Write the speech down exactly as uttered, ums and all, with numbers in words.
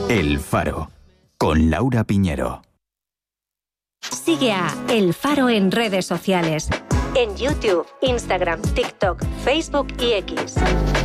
El Faro, con Laura Piñero. Sigue a El Faro en redes sociales. En YouTube, Instagram, TikTok, Facebook y X.